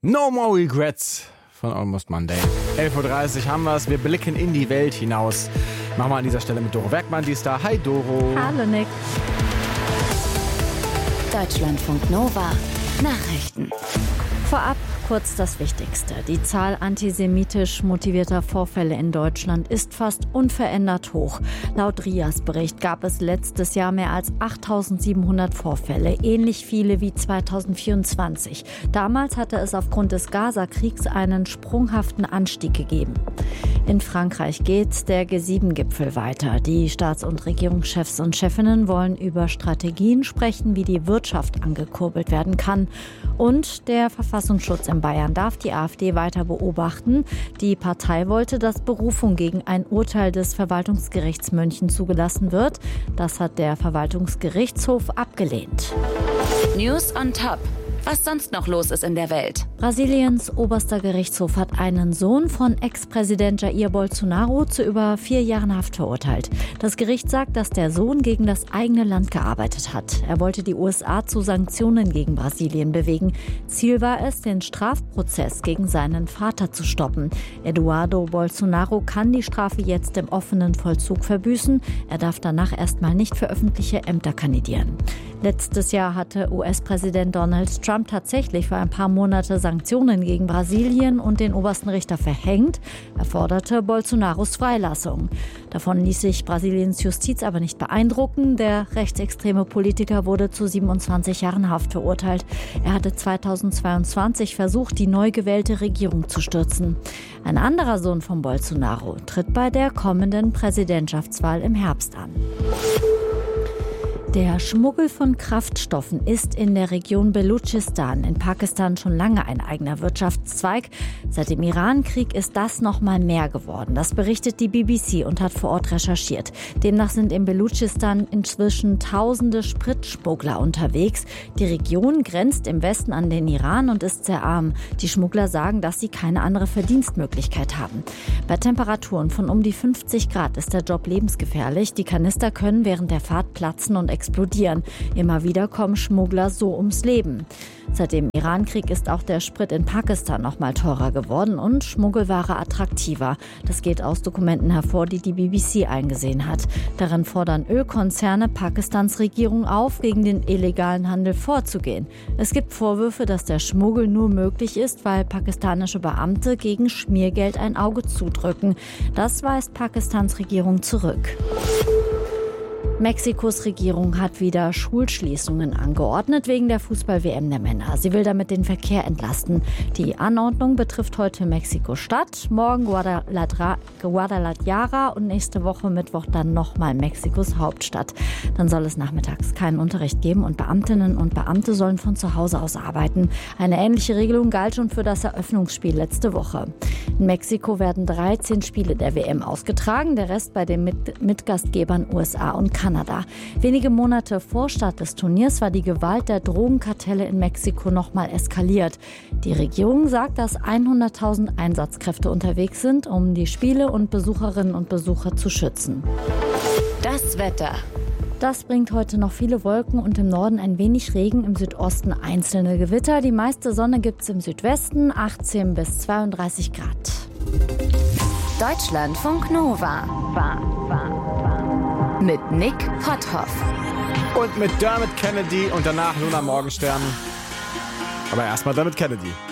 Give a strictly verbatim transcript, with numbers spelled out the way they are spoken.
No More Regrets von Almost Monday. elf Uhr dreißig haben wir es. Wir blicken in die Welt hinaus. Machen wir an dieser Stelle mit Doro Werkmann, die ist da. Hi Doro. Hallo Nick. Deutschlandfunk Nova. Nachrichten. Vorab kurz das Wichtigste. Die Zahl antisemitisch motivierter Vorfälle in Deutschland ist fast unverändert hoch. Laut R I A-Bericht gab es letztes Jahr mehr als achttausendsiebenhundert Vorfälle, ähnlich viele wie zweitausendvierundzwanzig. Damals hatte es aufgrund des Gaza-Kriegs einen sprunghaften Anstieg gegeben. In Frankreich geht der G sieben Gipfel weiter. Die Staats- und Regierungschefs und Chefinnen wollen über Strategien sprechen, wie die Wirtschaft angekurbelt werden kann. Und der Verfassungsschutz in Bayern darf die AfD weiter beobachten. Die Partei wollte, dass Berufung gegen ein Urteil des Verwaltungsgerichts München zugelassen wird. Das hat der Verwaltungsgerichtshof abgelehnt. News on Top. Was sonst noch los ist in der Welt. Brasiliens oberster Gerichtshof hat einen Sohn von Ex-Präsident Jair Bolsonaro zu über vier Jahren Haft verurteilt. Das Gericht sagt, dass der Sohn gegen das eigene Land gearbeitet hat. Er wollte die U S A zu Sanktionen gegen Brasilien bewegen. Ziel war es, den Strafprozess gegen seinen Vater zu stoppen. Eduardo Bolsonaro kann die Strafe jetzt im offenen Vollzug verbüßen. Er darf danach erstmal nicht für öffentliche Ämter kandidieren. Letztes Jahr hatte U S-Präsident Donald Trump tatsächlich für ein paar Monate Sanktionen gegen Brasilien und den obersten Richter verhängt. Er forderte Bolsonaros Freilassung. Davon ließ sich Brasiliens Justiz aber nicht beeindrucken. Der rechtsextreme Politiker wurde zu siebenundzwanzig Jahren Haft verurteilt. Er hatte zweitausendzweiundzwanzig versucht, die neu gewählte Regierung zu stürzen. Ein anderer Sohn von Bolsonaro tritt bei der kommenden Präsidentschaftswahl im Herbst an. Der Schmuggel von Kraftstoffen ist in der Region Belutschistan in Pakistan schon lange ein eigener Wirtschaftszweig. Seit dem Iran-Krieg ist das noch mal mehr geworden. Das berichtet die B B C und hat vor Ort recherchiert. Demnach sind in Belutschistan inzwischen tausende Spritschmuggler unterwegs. Die Region grenzt im Westen an den Iran und ist sehr arm. Die Schmuggler sagen, dass sie keine andere Verdienstmöglichkeit haben. Bei Temperaturen von um die fünfzig Grad ist der Job lebensgefährlich. Die Kanister können während der Fahrt platzen und explodieren. Immer wieder kommen Schmuggler so ums Leben. Seit dem Iran-Krieg ist auch der Sprit in Pakistan noch mal teurer geworden und Schmuggelware attraktiver. Das geht aus Dokumenten hervor, die die B B C eingesehen hat. Darin fordern Ölkonzerne Pakistans Regierung auf, gegen den illegalen Handel vorzugehen. Es gibt Vorwürfe, dass der Schmuggel nur möglich ist, weil pakistanische Beamte gegen Schmiergeld ein Auge zudrücken. Das weist Pakistans Regierung zurück. Mexikos Regierung hat wieder Schulschließungen angeordnet wegen der Fußball-W M der Männer. Sie will damit den Verkehr entlasten. Die Anordnung betrifft heute Mexiko-Stadt, morgen Guadalajara, Guadalajara und nächste Woche Mittwoch dann nochmal Mexikos Hauptstadt. Dann soll es nachmittags keinen Unterricht geben und Beamtinnen und Beamte sollen von zu Hause aus arbeiten. Eine ähnliche Regelung galt schon für das Eröffnungsspiel letzte Woche. In Mexiko werden dreizehn Spiele der W M ausgetragen, der Rest bei den Mit- Mitgastgebern U S A und Kanada. Wenige Monate vor Start des Turniers war die Gewalt der Drogenkartelle in Mexiko noch mal eskaliert. Die Regierung sagt, dass hunderttausend Einsatzkräfte unterwegs sind, um die Spiele und Besucherinnen und Besucher zu schützen. Das Wetter. Das bringt heute noch viele Wolken und im Norden ein wenig Regen, im Südosten einzelne Gewitter. Die meiste Sonne gibt es im Südwesten, achtzehn bis zweiunddreißig Grad. Deutschlandfunk Nova. War, war, war. Mit Nick Potthoff. Und mit Dermot Kennedy und danach Luna Morgenstern. Aber erstmal Dermot Kennedy.